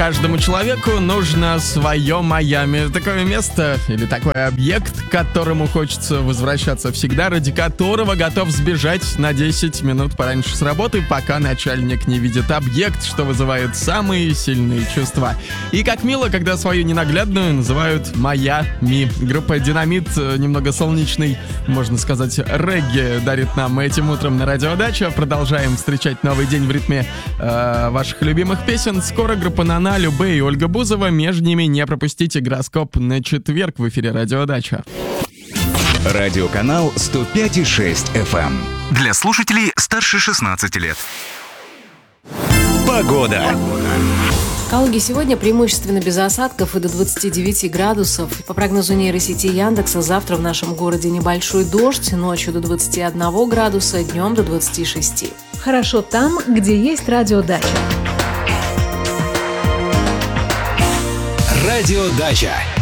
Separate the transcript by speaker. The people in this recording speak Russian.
Speaker 1: Каждому человеку нужно свое Майами. Такое место или такой объект, к которому хочется возвращаться всегда, ради которого готов сбежать на 10 минут пораньше с работы, пока начальник не видит объект, что вызывает самые сильные чувства. И как мило, когда свою ненаглядную называют Майами. Группа «Динамит» немного солнечный, можно сказать, регги дарит нам этим утром на Радио Дача. Продолжаем встречать новый день в ритме ваших любимых песен. Скоро группа «Нана», Любэ и Ольга Бузова. Между ними не пропустите гороскоп на четверг в эфире Радио Дача.
Speaker 2: Радиоканал 105,6 FM. Для слушателей старше 16 лет. Погода.
Speaker 3: В Калуге сегодня преимущественно без осадков и до 29 градусов. По прогнозу нейросети Яндекса, завтра в нашем городе небольшой дождь, ночью до 21 градуса, днем до 26.
Speaker 4: Хорошо там, где есть Радио Дача.
Speaker 2: Радио Дача.